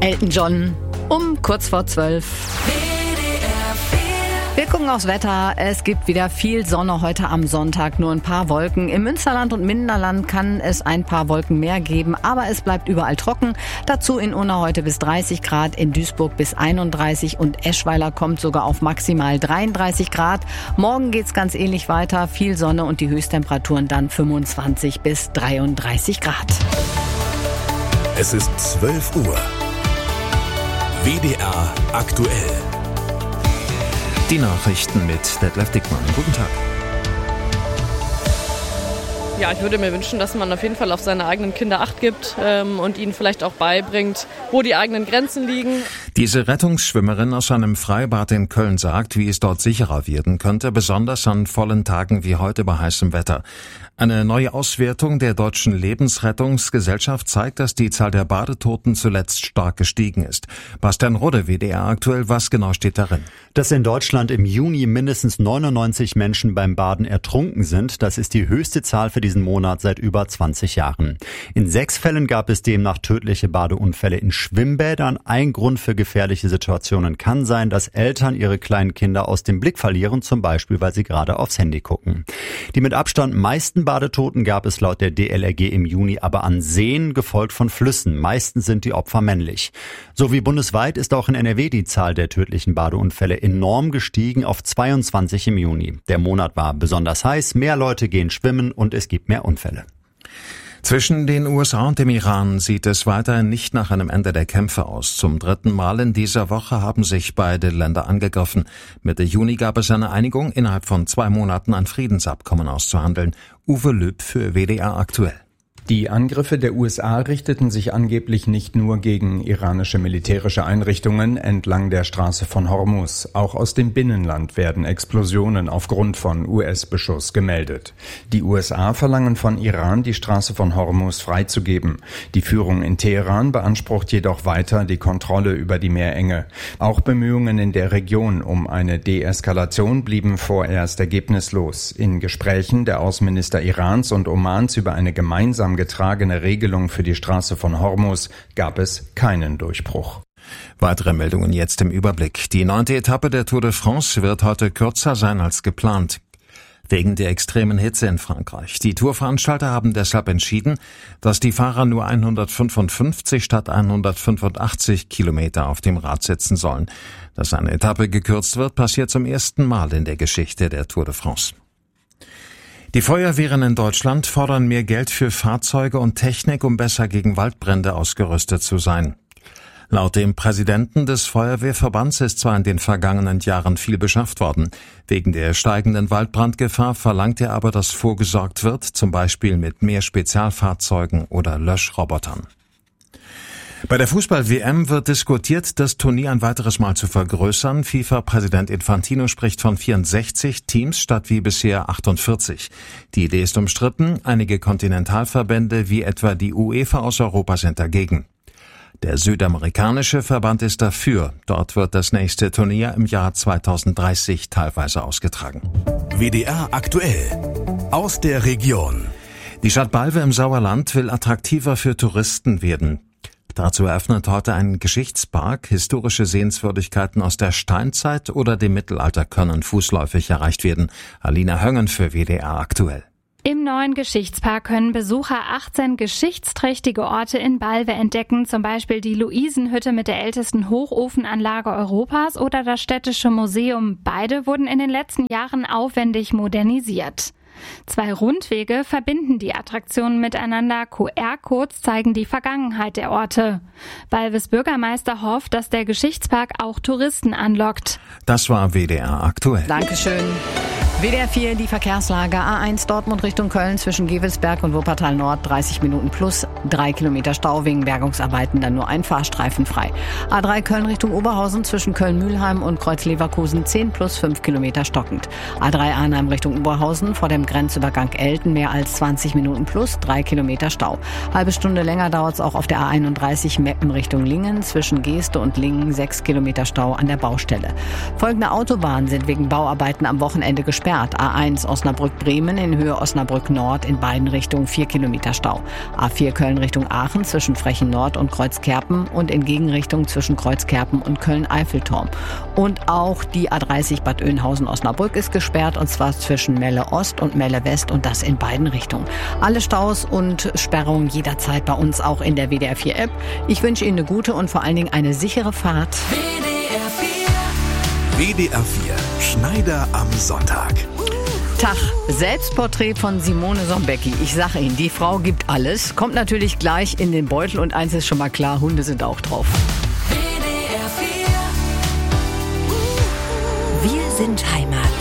Elton John um kurz vor 12. Wir gucken aufs Wetter. Es gibt wieder viel Sonne heute am Sonntag, nur ein paar Wolken. Im Münsterland und Minderland kann es ein paar Wolken mehr geben, aber es bleibt überall trocken. Dazu in Unna heute bis 30 Grad, in Duisburg bis 31 und Eschweiler kommt sogar auf maximal 33 Grad. Morgen geht's ganz ähnlich weiter, viel Sonne und die Höchsttemperaturen dann 25 bis 33 Grad. Es ist 12 Uhr. WDR aktuell. Die Nachrichten mit Detlef Dickmann. Guten Tag. Ja, ich würde mir wünschen, dass man auf jeden Fall auf seine eigenen Kinder Acht gibt und ihnen vielleicht auch beibringt, wo die eigenen Grenzen liegen. Diese Rettungsschwimmerin aus einem Freibad in Köln sagt, wie es dort sicherer werden könnte, besonders an vollen Tagen wie heute bei heißem Wetter. Eine neue Auswertung der Deutschen Lebensrettungsgesellschaft zeigt, dass die Zahl der Badetoten zuletzt stark gestiegen ist. Bastian Rode, WDR aktuell, was genau steht darin? Dass in Deutschland im Juni mindestens 99 Menschen beim Baden ertrunken sind, das ist die höchste Zahl für diesen Monat seit über 20 Jahren. In 6 Fällen gab es demnach tödliche Badeunfälle in Schwimmbädern. Ein Grund für gefährliche Situationen kann sein, dass Eltern ihre kleinen Kinder aus dem Blick verlieren, zum Beispiel, weil sie gerade aufs Handy gucken. Die mit Abstand meisten Badetoten gab es laut der DLRG im Juni aber an Seen, gefolgt von Flüssen. Meistens sind die Opfer männlich. So wie bundesweit ist auch in NRW die Zahl der tödlichen Badeunfälle enorm gestiegen auf 22 im Juni. Der Monat war besonders heiß, mehr Leute gehen schwimmen und es gibt mehr Unfälle. Zwischen den USA und dem Iran sieht es weiterhin nicht nach einem Ende der Kämpfe aus. Zum 3. Mal in dieser Woche haben sich beide Länder angegriffen. Mitte Juni gab es eine Einigung, innerhalb von 2 Monaten ein Friedensabkommen auszuhandeln. Uwe Lüb für WDR aktuell. Die Angriffe der USA richteten sich angeblich nicht nur gegen iranische militärische Einrichtungen entlang der Straße von Hormuz. Auch aus dem Binnenland werden Explosionen aufgrund von US-Beschuss gemeldet. Die USA verlangen von Iran, die Straße von Hormuz freizugeben. Die Führung in Teheran beansprucht jedoch weiter die Kontrolle über die Meerenge. Auch Bemühungen in der Region um eine Deeskalation blieben vorerst ergebnislos. In Gesprächen der Außenminister Irans und Omans über eine gemeinsam getragene Regelung für die Straße von Hormuz gab es keinen Durchbruch. Weitere Meldungen jetzt im Überblick. Die 9. Etappe der Tour de France wird heute kürzer sein als geplant. Wegen der extremen Hitze in Frankreich. Die Tourveranstalter haben deshalb entschieden, dass die Fahrer nur 155 statt 185 Kilometer auf dem Rad sitzen sollen. Dass eine Etappe gekürzt wird, passiert zum ersten Mal in der Geschichte der Tour de France. Die Feuerwehren in Deutschland fordern mehr Geld für Fahrzeuge und Technik, um besser gegen Waldbrände ausgerüstet zu sein. Laut dem Präsidenten des Feuerwehrverbands ist zwar in den vergangenen Jahren viel beschafft worden. Wegen der steigenden Waldbrandgefahr verlangt er aber, dass vorgesorgt wird, zum Beispiel mit mehr Spezialfahrzeugen oder Löschrobotern. Bei der Fußball-WM wird diskutiert, das Turnier ein weiteres Mal zu vergrößern. FIFA-Präsident Infantino spricht von 64 Teams statt wie bisher 48. Die Idee ist umstritten. Einige Kontinentalverbände wie etwa die UEFA aus Europa sind dagegen. Der südamerikanische Verband ist dafür. Dort wird das nächste Turnier im Jahr 2030 teilweise ausgetragen. WDR aktuell. Aus der Region. Die Stadt Balve im Sauerland will attraktiver für Touristen werden. Dazu eröffnet heute ein Geschichtspark. Historische Sehenswürdigkeiten aus der Steinzeit oder dem Mittelalter können fußläufig erreicht werden. Alina Höngen für WDR aktuell. Im neuen Geschichtspark können Besucher 18 geschichtsträchtige Orte in Balve entdecken, zum Beispiel die Luisenhütte mit der ältesten Hochofenanlage Europas oder das Städtische Museum. Beide wurden in den letzten Jahren aufwendig modernisiert. 2 Rundwege verbinden die Attraktionen miteinander. QR-Codes zeigen die Vergangenheit der Orte. Balves Bürgermeister hofft, dass der Geschichtspark auch Touristen anlockt. Das war WDR aktuell. Dankeschön. WDR 4, die Verkehrslage. A1 Dortmund Richtung Köln zwischen Gevelsberg und Wuppertal Nord 30 Minuten plus 3 Kilometer Stau wegen Bergungsarbeiten, dann nur ein Fahrstreifen frei. A3 Köln Richtung Oberhausen zwischen Köln-Mühlheim und Kreuz-Leverkusen 10 plus 5 Kilometer stockend. A3 Arnheim Richtung Oberhausen vor dem Grenzübergang Elten mehr als 20 Minuten plus 3 Kilometer Stau. Halbe Stunde länger dauert es auch auf der A31 Meppen Richtung Lingen zwischen Geeste und Lingen 6 Kilometer Stau an der Baustelle. Folgende Autobahnen sind wegen Bauarbeiten am Wochenende gesperrt. gesperrt. A1 Osnabrück-Bremen in Höhe Osnabrück-Nord in beiden Richtungen 4 Kilometer Stau. A4 Köln Richtung Aachen zwischen Frechen Nord und Kreuzkerpen und in Gegenrichtung zwischen Kreuzkerpen und Köln-Eiffelturm. Und auch die A30 Bad Oeynhausen-Osnabrück ist gesperrt, und zwar zwischen Melle Ost und Melle West, und das in beiden Richtungen. Alle Staus und Sperrungen jederzeit bei uns auch in der WDR 4 App. Ich wünsche Ihnen eine gute und vor allen Dingen eine sichere Fahrt. WDR 4 Schneider am Sonntag. Tag, Selbstporträt von Simone Sombecki. Ich sage Ihnen, die Frau gibt alles, kommt natürlich gleich in den Beutel, und eins ist schon mal klar, Hunde sind auch drauf. WDR 4 Wir sind Heimat.